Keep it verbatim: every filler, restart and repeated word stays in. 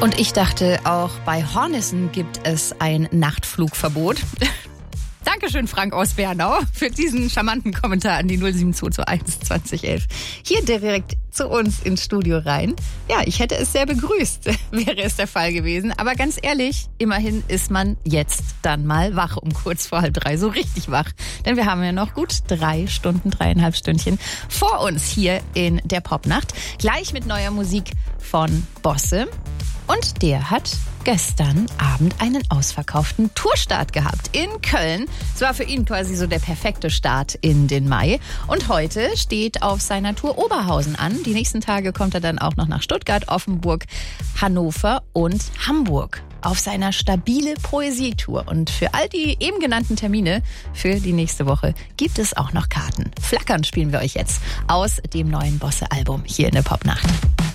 Und ich dachte, auch bei Hornissen gibt es ein Nachtflugverbot. Dankeschön, Frank aus Bernau, für diesen charmanten Kommentar an die null sieben zwei zwei eins zwanzig elf. Hier direkt zu uns ins Studio rein. Ja, ich hätte es sehr begrüßt, wäre es der Fall gewesen. Aber ganz ehrlich, immerhin ist man jetzt dann mal wach um kurz vor halb drei, so richtig wach. Denn wir haben ja noch gut drei Stunden, dreieinhalb Stündchen vor uns hier in der Popnacht. Gleich mit neuer Musik von Bosse. Und der hat gestern Abend einen ausverkauften Tourstart gehabt in Köln. Es war für ihn quasi so der perfekte Start in den Mai. Und heute steht auf seiner Tour Oberhausen an. Die nächsten Tage kommt er dann auch noch nach Stuttgart, Offenburg, Hannover und Hamburg auf seiner stabile Poesietour. Und für all die eben genannten Termine für die nächste Woche gibt es auch noch Karten. Flackern spielen wir euch jetzt aus dem neuen Bosse-Album hier in der Popnacht.